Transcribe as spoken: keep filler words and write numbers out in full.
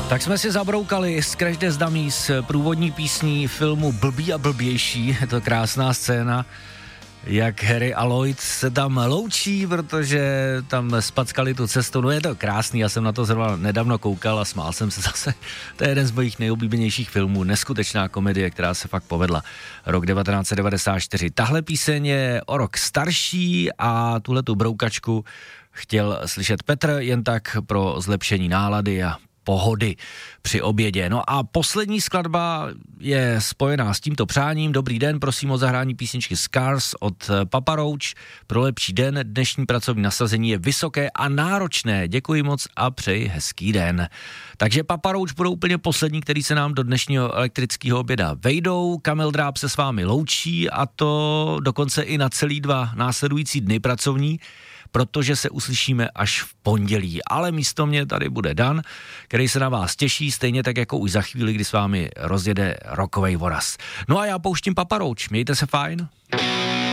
Tak jsme si zabroukali z Crash Test Dummies průvodní písní filmu Blbý a blbější. Je to krásná scéna, jak Harry a Lloyd se tam loučí, protože tam spackali tu cestu. No je to krásný, já jsem na to zrovna nedávno koukal a smál jsem se zase. To je jeden z mojich nejoblíbenějších filmů, neskutečná komedie, která se fakt povedla. Rok devatenáct set devadesát čtyři. Tahle píseň je o rok starší a tuhletu broukačku chtěl slyšet Petr jen tak pro zlepšení nálady a pohody při obědě. No a poslední skladba je spojená s tímto přáním. Dobrý den, prosím o zahrání písničky Scars od Papa Roach. Pro lepší den, dnešní pracovní nasazení je vysoké a náročné. Děkuji moc a přeji hezký den. Takže Papa Roach budou úplně poslední, který se nám do dnešního elektrického oběda vejdou. Kamil Dráb se s vámi loučí a to dokonce i na celý dva následující dny pracovní, protože se uslyšíme až v pondělí. Ale místo mě tady bude Dan, který se na vás těší, stejně tak jako už za chvíli, kdy s vámi rozjede rokovej voraz. No a já pouštím Papa Roach. Mějte se fajn.